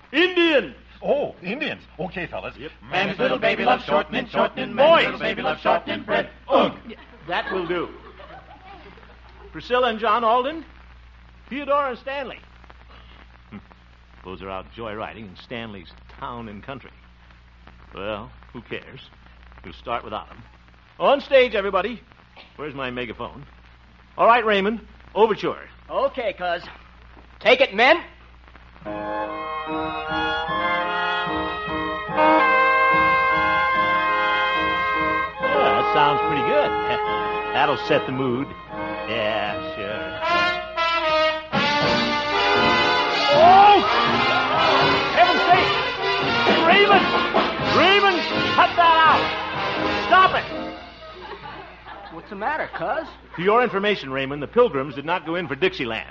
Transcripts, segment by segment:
Indians. Oh, Indians. Okay, fellas. Yep. Mammy's little baby loves shortening. Boys. Mammy's little baby loves shortening bread. Ugh. That will do. Priscilla and John Alden, Theodore and Stanley. Those are out joyriding in Stanley's town and country. Well, who cares? We'll start without them. On stage, everybody. Where's my megaphone? All right, Raymond. Overture. Okay, cuz. Take it, men. That sounds pretty good. That'll set the mood. Yeah, sure. Oh! Heaven's sake! Raymond! Raymond! Cut that out! Stop it! What's the matter, cuz? For your information, Raymond, the Pilgrims did not go in for Dixieland.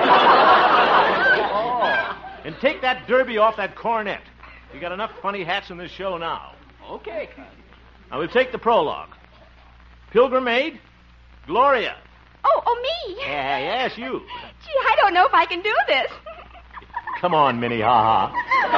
Oh. And take that derby off that cornet. You got enough funny hats in this show now. Okay, cuz. Now we'll take the prologue. Pilgrim Maid, Gloria. Oh, me. Yeah, yes, you. Gee, I don't know if I can do this. Come on, Minnie, ha-ha.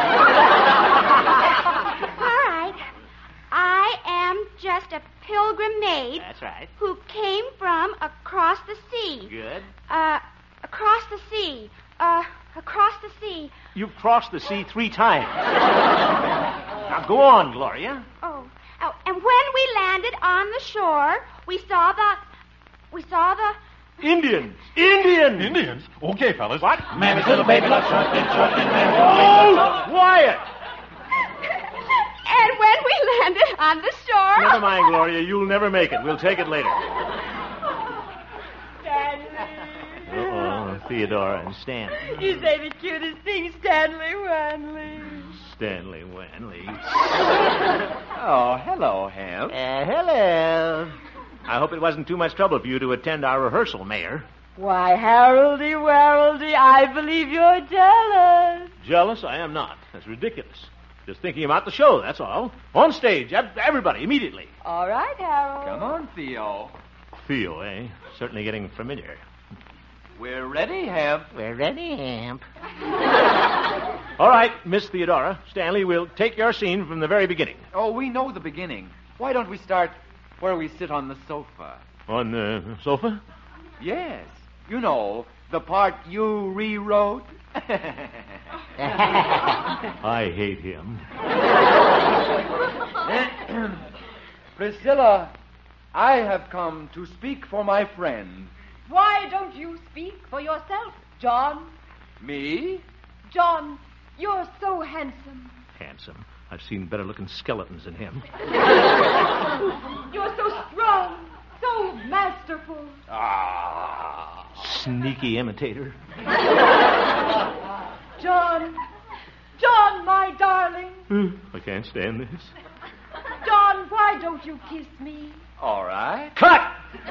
All right. I am just a pilgrim maid That's right. who came from across the sea. Good. Across the sea. Across the sea. You've crossed the sea 3 times. Now go on, Gloria. Oh, and when we landed on the shore, we saw the... Indians! Indians! Indians? Okay, fellas. What? Mammy's little baby loves shortening. Mammy's Oh, quiet! And when we landed on the shore... Never mind, Gloria. You'll never make it. We'll take it later. Stanley. Uh-oh, Theodora and Stanley. You say the cutest thing, Stanley Wanley. Stanley Wanley. Oh, hello, Ham. Hello. I hope it wasn't too much trouble for you to attend our rehearsal, Mayor. Why, Haroldy, Waroldy, I believe you're jealous. Jealous? I am not. That's ridiculous. Just thinking about the show, that's all. On stage, everybody, immediately. All right, Harold. Come on, Theo. Theo, eh? Certainly getting familiar. We're ready, Ham. We're ready, Hamp. All right, Miss Theodora. Stanley, we'll take your scene from the very beginning. Oh, we know the beginning. Why don't we start where we sit on the sofa? On the sofa? Yes. You know, the part you rewrote. I hate him. Priscilla, I have come to speak for my friend. Why don't you speak for yourself, John? Me? John, you're so handsome. Handsome. I've seen better-looking skeletons than him. You're so strong, so masterful. Sneaky imitator. John, my darling. I can't stand this. John, why don't you kiss me? All right. Cut!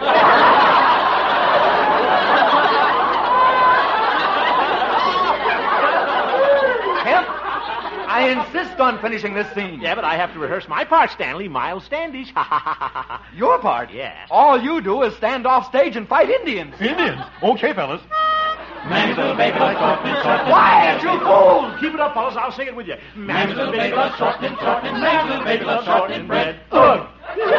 Kemp, I insist on finishing this scene. Yeah, but I have to rehearse my part, Stanley. Miles Standish. Your part? Yes. All you do is stand off stage and fight Indians. Indians? Okay, fellas. Mammy's little baby loves shortening. Quiet, you fool! Keep it up, fellas. I'll sing it with you. Mammy's little baby loves shortening. Mammy's little baby loves shortening bread. Ugh.